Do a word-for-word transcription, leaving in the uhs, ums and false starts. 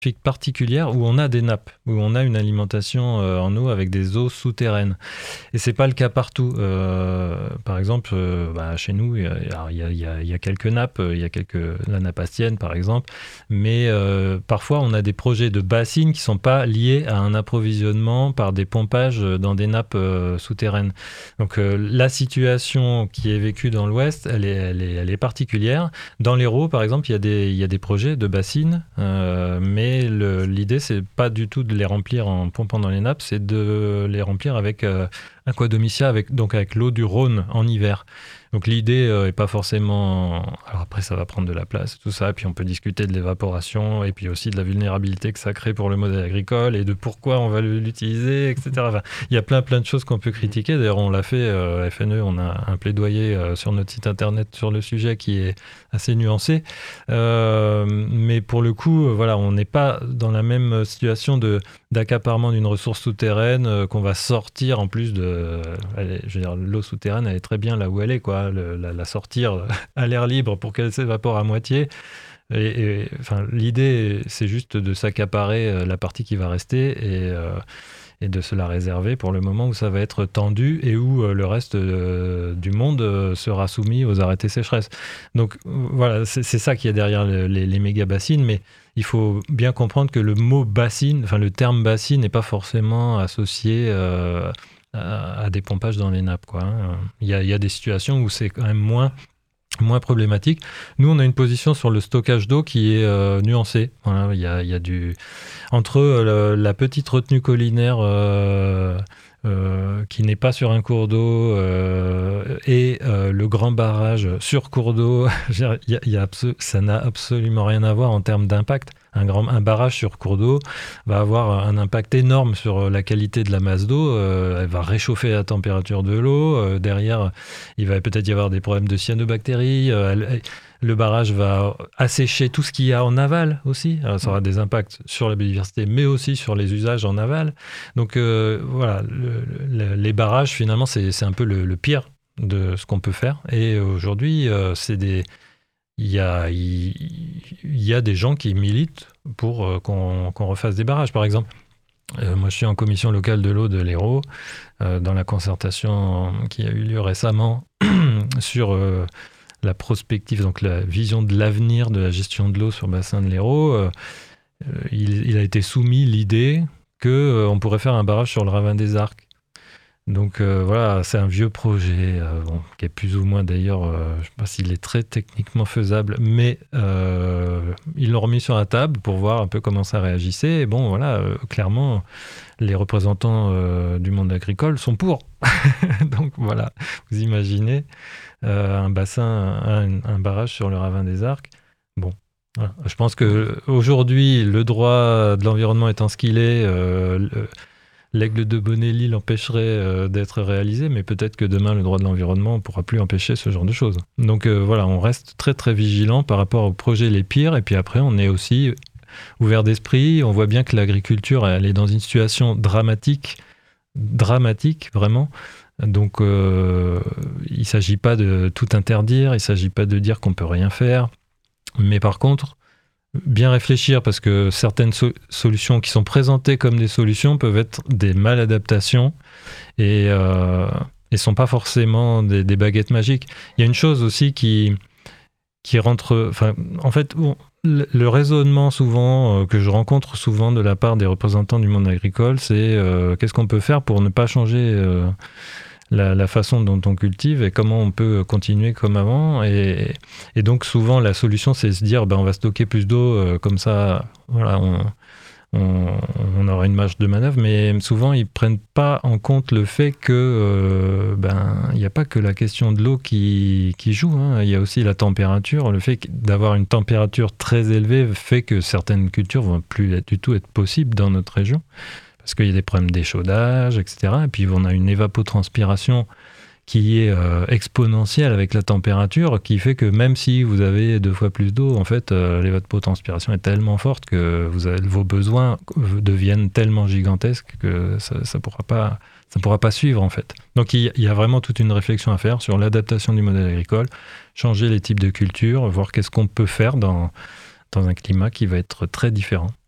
particulière où on a des nappes, où on a une alimentation euh, en eau avec des eaux souterraines. Et c'est pas le cas partout. Euh, par exemple, euh, bah, chez nous, il y a, il y, a, il y, a, il y a quelques nappes, il y a quelques, la nappe astienne par exemple, mais euh, parfois on a des projets de bassines qui sont pas liés à un approvisionnement par des pompages dans des nappes euh, souterraines. Donc euh, la situation qui est vécue dans l'Ouest, elle est, elle est, elle est particulière. Dans l'Hérault, par exemple, il y a des, il y a des projets de bassines, euh, mais Le, l'idée, c'est pas du tout de les remplir en pompant dans les nappes, c'est de les remplir avec euh, Aquadomicia, avec, donc avec l'eau du Rhône en hiver. Donc l'idée euh, est pas forcément... Alors après, ça va prendre de la place, tout ça, puis on peut discuter de l'évaporation, et puis aussi de la vulnérabilité que ça crée pour le modèle agricole, et de pourquoi on va l'utiliser, et cetera. Enfin, il y a plein, plein de choses qu'on peut critiquer. D'ailleurs, on l'a fait, euh, F N E, on a un plaidoyer euh, sur notre site internet sur le sujet qui est assez nuancé. Euh, mais pour le coup, euh, voilà, on n'est pas dans la même situation de, d'accaparement d'une ressource souterraine euh, qu'on va sortir en plus de... Elle est, je veux dire, l'eau souterraine, elle est très bien là où elle est, quoi. Le, la, la sortir à l'air libre pour qu'elle s'évapore à moitié. Et, et, enfin, l'idée, c'est juste de s'accaparer la partie qui va rester et, euh, et de se la réserver pour le moment où ça va être tendu et où euh, le reste euh, du monde euh, sera soumis aux arrêtés sécheresse. Donc voilà, c'est, c'est ça qu'il y a derrière le, les, les méga bassines, mais il faut bien comprendre que le mot bassine, enfin le terme bassine n'est pas forcément associé euh, à, à des pompages dans les nappes, quoi, hein. Il y a, il y a des situations où c'est quand même moins moins problématique. Nous, on a une position sur le stockage d'eau qui est euh, nuancée. Voilà, il y a, il y a du... Entre euh, la petite retenue collinaire euh, euh, qui n'est pas sur un cours d'eau euh, et euh, le grand barrage sur cours d'eau, il y a, il y a abso- ça n'a absolument rien à voir en termes d'impact. Un, grand, un barrage sur cours d'eau va avoir un impact énorme sur la qualité de la masse d'eau. Euh, elle va réchauffer la température de l'eau. Euh, derrière, il va peut-être y avoir des problèmes de cyanobactéries. Euh, elle, le barrage va assécher tout ce qu'il y a en aval aussi. Alors, ça aura des impacts sur la biodiversité, mais aussi sur les usages en aval. Donc euh, voilà, le, le, les barrages, finalement, c'est, c'est un peu le, le pire de ce qu'on peut faire. Et aujourd'hui, euh, c'est des... Il y, a, il y a des gens qui militent pour euh, qu'on, qu'on refasse des barrages, par exemple. Euh, moi, je suis en commission locale de l'eau de l'Hérault, euh, dans la concertation qui a eu lieu récemment sur euh, la prospective, donc la vision de l'avenir de la gestion de l'eau sur le bassin de l'Hérault. Euh, il, il a été soumis l'idée qu'on euh, pourrait faire un barrage sur le ravin des Arcs. Donc euh, voilà, c'est un vieux projet, euh, bon, qui est plus ou moins d'ailleurs, euh, je ne sais pas s'il est très techniquement faisable, mais euh, ils l'ont remis sur la table pour voir un peu comment ça réagissait. Et bon, voilà, euh, clairement, les représentants euh, du monde agricole sont pour. Donc voilà, vous imaginez euh, un bassin, un, un barrage sur le ravin des Arcs. Bon. Voilà. Je pense qu'aujourd'hui, le droit de l'environnement étant ce qu'il est, euh, le, l'aigle de Bonelli l'empêcherait euh, d'être réalisé, mais peut-être que demain, le droit de l'environnement ne pourra plus empêcher ce genre de choses. Donc euh, voilà, on reste très très vigilant par rapport aux projets les pires, et puis après, on est aussi ouvert d'esprit. On voit bien que l'agriculture, elle est dans une situation dramatique, dramatique vraiment. Donc euh, il ne s'agit pas de tout interdire, il ne s'agit pas de dire qu'on ne peut rien faire, mais par contre, bien réfléchir, parce que certaines so- solutions qui sont présentées comme des solutions peuvent être des maladaptations et ne euh, sont pas forcément des, des baguettes magiques. Il y a une chose aussi qui, qui rentre... Enfin, en fait, bon, le, le raisonnement souvent, euh, que je rencontre souvent de la part des représentants du monde agricole, c'est euh, qu'est-ce qu'on peut faire pour ne pas changer... Euh, La, la façon dont on cultive et comment on peut continuer comme avant. Et, et donc, souvent, la solution, c'est se dire ben, on va stocker plus d'eau, euh, comme ça, voilà, on, on, on aura une marge de manœuvre. Mais souvent, ils ne prennent pas en compte le fait que euh, ben, il n'y a pas que la question de l'eau qui, qui joue, hein. Il y a aussi la température. Le fait d'avoir une température très élevée fait que certaines cultures ne vont plus du tout être possibles dans notre région, parce qu'il y a des problèmes d'échaudage, et cetera. Et puis on a une évapotranspiration qui est euh, exponentielle avec la température, qui fait que même si vous avez deux fois plus d'eau, en fait, euh, l'évapotranspiration est tellement forte que vous avez, vos besoins deviennent tellement gigantesques que ça ne pourra pas, ça pourra pas suivre, en fait. Donc il y, il y a vraiment toute une réflexion à faire sur l'adaptation du modèle agricole, changer les types de cultures, voir qu'est-ce qu'on peut faire dans, dans un climat qui va être très différent.